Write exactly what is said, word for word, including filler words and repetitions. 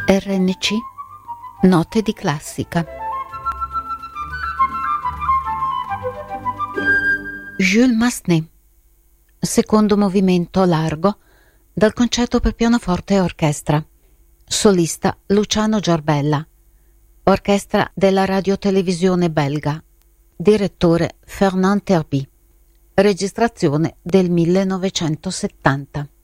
R N C Note di classica. Jules Massenet, secondo movimento largo dal concerto per pianoforte e orchestra. Solista Luciano Giarbella. Orchestra della radiotelevisione belga. Direttore Fernand Terby. Registrazione del millenovecentosettanta.